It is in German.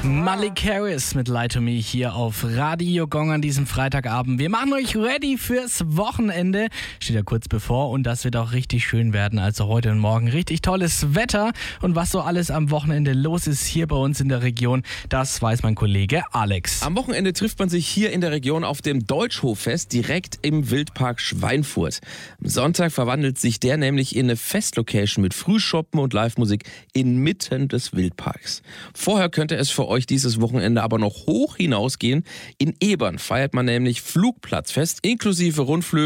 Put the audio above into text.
Malik Harris mit Lie to Me hier auf Radio Gong an diesem Freitagabend. Wir machen euch ready fürs Wochenende. Steht ja kurz bevor und das wird auch richtig schön werden. Also heute und morgen richtig tolles Wetter. Und was so alles am Wochenende los ist hier bei uns in der Region, das weiß mein Kollege Alex. Am Wochenende trifft man sich hier in der Region auf dem Deutschhoffest direkt im Wildpark Schweinfurt. Am Sonntag verwandelt sich der nämlich in eine Festlocation mit Frühschoppen und Live-Musik inmitten des Wildparks. Vorher könnte es für euch dieses Wochenende aber noch hoch hinausgehen. In Ebern feiert man nämlich Flugplatzfest inklusive Rundflüge